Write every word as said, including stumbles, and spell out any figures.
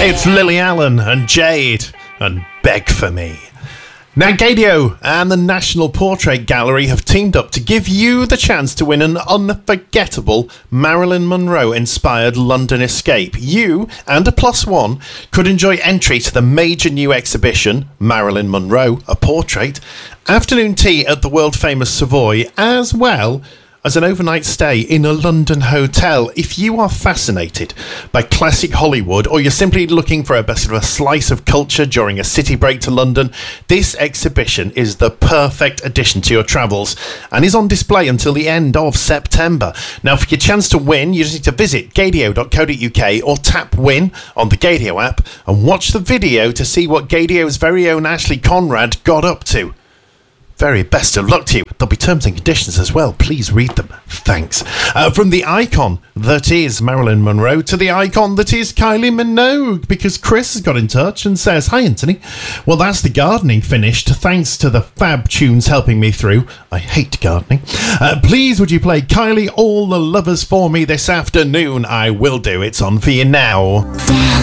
It's Lily Allen and Jade and Beg For Me. Now, Gaydio and the National Portrait Gallery have teamed up to give you the chance to win an unforgettable Marilyn Monroe-inspired London escape. You and a plus one could enjoy entry to the major new exhibition, Marilyn Monroe, A Portrait, afternoon tea at the world-famous Savoy, as well as an overnight stay in a London hotel. If you are fascinated by classic Hollywood, or you're simply looking for a bit of a slice of culture during a city break to London, this exhibition is the perfect addition to your travels and is on display until the end of September. Now, for your chance to win, you just need to visit gaydio dot co dot uk or tap win on the Gaydio app and watch the video to see what Gaydio's very own Ashley Conrad got up to. Very best of luck to you. There'll be terms and conditions as well. Please read them. Thanks. Uh, from the icon that is Marilyn Monroe to the icon that is Kylie Minogue, because Chris has got in touch and says, "Hi, Anthony. Well, that's the gardening finished. Thanks to the fab tunes helping me through. I hate gardening. Uh, please, would you play Kylie All the Lovers for me this afternoon?" I will do. It's on for you now.